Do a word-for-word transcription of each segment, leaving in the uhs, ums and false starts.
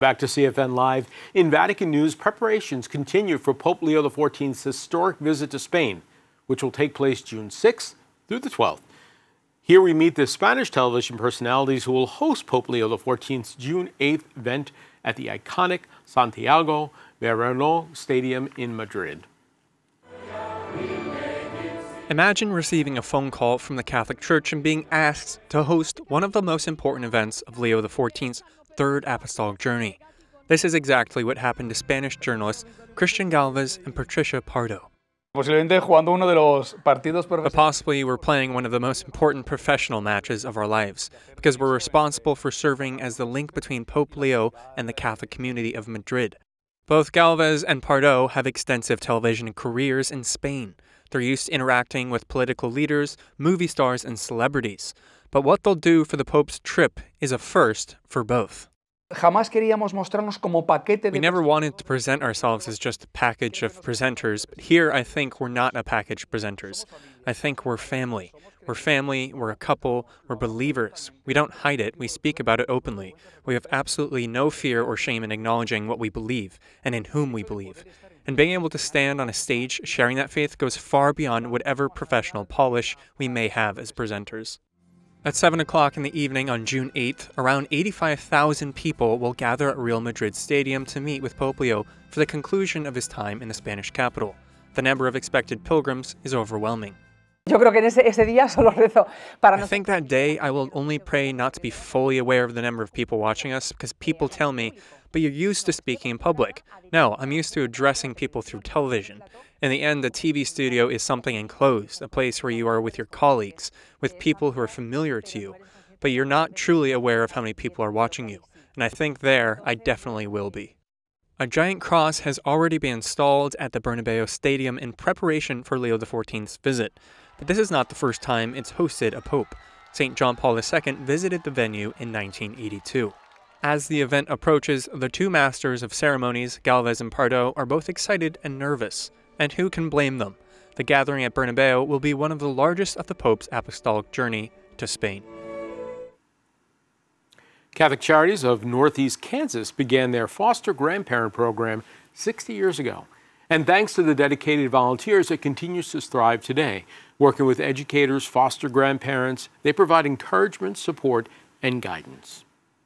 Back to C F N Live. In Vatican News, preparations continue for Pope Leo the fourteenth's historic visit to Spain, which will take place June sixth through the twelfth. Here we meet the Spanish television personalities who will host Pope Leo the fourteenth's June eighth event at the iconic Santiago Bernabéu Stadium in Madrid. Imagine receiving a phone call from the Catholic Church and being asked to host one of the most important events of Leo the fourteenth's Third Apostolic Journey. This is exactly what happened to Spanish journalists Christian Galvez and Patricia Pardo. But possibly we're playing one of the most important professional matches of our lives, because we're responsible for serving as the link between Pope Leo and the Catholic community of Madrid. Both Galvez and Pardo have extensive television careers in Spain. They're used to interacting with political leaders, movie stars, and celebrities. But what they'll do for the Pope's trip is a first for both. We never wanted to present ourselves as just a package of presenters, but here I think we're not a package of presenters. I think we're family. We're family, we're a couple, we're believers. We don't hide it, we speak about it openly. We have absolutely no fear or shame in acknowledging what we believe and in whom we believe. And being able to stand on a stage sharing that faith goes far beyond whatever professional polish we may have as presenters. At seven o'clock in the evening on June eighth, around eighty-five thousand people will gather at Real Madrid Stadium to meet with Pope Leo for the conclusion of his time in the Spanish capital. The number of expected pilgrims is overwhelming. I think that day I will only pray not to be fully aware of the number of people watching us, because people tell me, but you're used to speaking in public. No, I'm used to addressing people through television. In the end, the T V studio is something enclosed, a place where you are with your colleagues, with people who are familiar to you. But you're not truly aware of how many people are watching you. And I think there, I definitely will be. A giant cross has already been installed at the Bernabéu Stadium in preparation for Leo the fourteenth's visit. But this is not the first time it's hosted a pope. Saint John Paul the Second visited the venue in nineteen eighty-two. As the event approaches, the two masters of ceremonies, Galvez and Pardo, are both excited and nervous. And who can blame them? The gathering at Bernabéu will be one of the largest of the Pope's apostolic journey to Spain. Catholic Charities of Northeast Kansas began their foster grandparent program sixty years ago. And thanks to the dedicated volunteers, it continues to thrive today. Working with educators, foster grandparents, they provide encouragement, support, and guidance.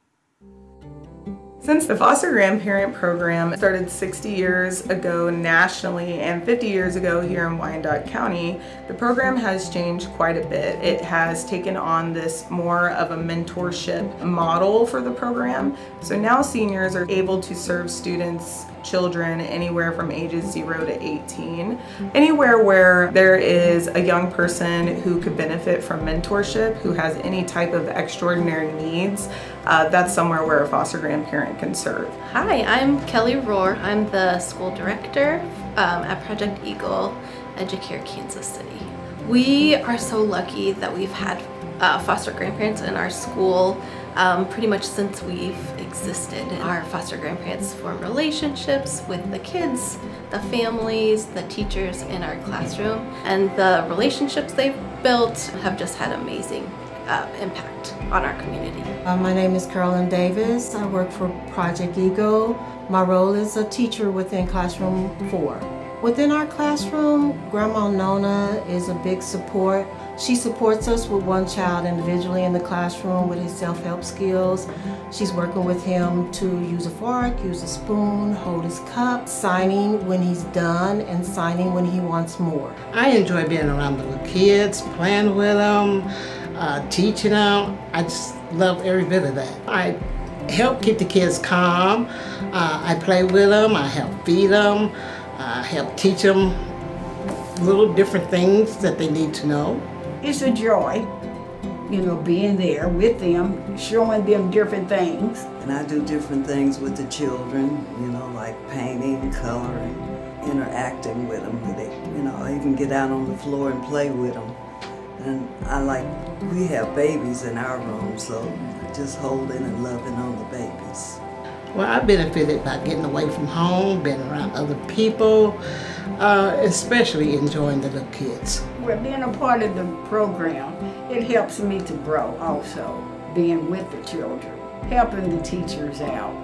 Since the foster grandparent program started sixty years ago nationally and fifty years ago here in Wyandotte County, the program has changed quite a bit. It has taken on this more of a mentorship model for the program. So now seniors are able to serve students, children anywhere from ages zero to eighteen. Anywhere where there is a young person who could benefit from mentorship, who has any type of extraordinary needs, uh, that's somewhere where a foster grandparent can serve. Hi, I'm Kelly Rohr. I'm the school director um, at Project Eagle, Educare Kansas City. We are so lucky that we've had uh, foster grandparents in our school um, pretty much since we've existed. Our foster grandparents form relationships with the kids, the families, the teachers in our classroom, and the relationships they've built have just had amazing uh, impact on our community. Uh, my name is Carolyn Davis. I work for Project Eagle. My role is a teacher within Classroom four. Within our classroom, Grandma Nona is a big support. She supports us with one child individually in the classroom with his self-help skills. She's working with him to use a fork, use a spoon, hold his cup, signing when he's done and signing when he wants more. I enjoy being around the little kids, playing with them, uh, teaching them. I just love every bit of that. I help keep the kids calm. Uh, I play with them, I help feed them, I help teach them little different things that they need to know. It's a joy, you know, being there with them, showing them different things. And I do different things with the children, you know, like painting, coloring, interacting with them. They, you know, I even get out on the floor and play with them. And I like, we have babies in our room, so just holding and loving on the babies. Well, I benefited by getting away from home, being around other people, uh, especially enjoying the little kids. Well, being a part of the program, it helps me to grow also, being with the children, helping the teachers out.